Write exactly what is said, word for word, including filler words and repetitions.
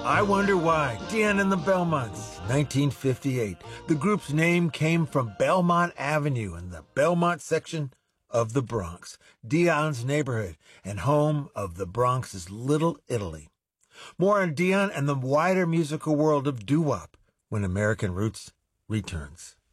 I Wonder Why, Dion and the Belmonts, nineteen fifty-eight. The group's name came from Belmont Avenue in the Belmont section of the Bronx, Dion's neighborhood and home of the Bronx's Little Italy. More on Dion and the wider musical world of doo-wop when American Roots returns.